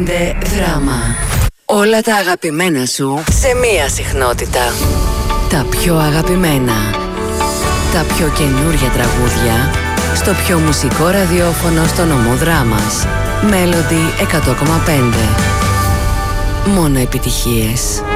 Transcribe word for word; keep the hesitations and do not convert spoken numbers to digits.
πέντε δράμα. Όλα τα αγαπημένα σου σε μία συχνότητα. Τα πιο αγαπημένα. Τα πιο καινούρια τραγούδια στο πιο μουσικό ραδιόφωνο στο νομό Δράμας. Melody εκατό κόμμα πέντε. Μόνο επιτυχίες.